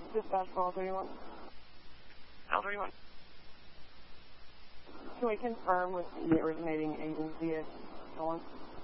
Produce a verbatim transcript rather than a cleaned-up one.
Dispatch call thirty-one. L thirty-one. Can we confirm with the originating agency at Nolan?